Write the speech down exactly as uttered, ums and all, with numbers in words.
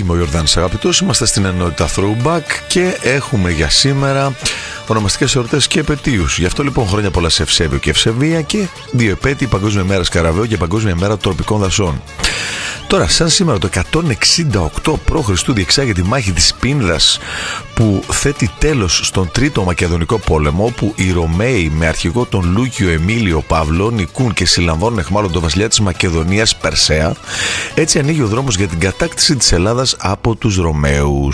Είμαι ο Ιορδάνης Αγαπητός, είμαστε στην ενότητα Throwback και έχουμε για σήμερα ονομαστικές εορτές και επετείους. Γι' αυτό λοιπόν χρόνια πολλά σε Ευσέβιο και Ευσεβία και δύο επέτειοι, Παγκόσμια μέρα Σκαραβαίου και Παγκόσμια μέρα τροπικών δασών. Τώρα, σαν σήμερα το εκατόν εξήντα οκτώ π.Χ. διεξάγεται η μάχη της Πίνδας που θέτει τέλος στον Τρίτο Μακεδονικό Πόλεμο, όπου οι Ρωμαίοι με αρχηγό τον Λούκιο Εμίλιο Παύλο νικούν και συλλαμβάνουν εχμάλωτον τον βασιλιά της Μακεδονίας Περσέα. Έτσι ανοίγει ο δρόμος για την κατάκτηση της Ελλάδας από τους Ρωμαίους.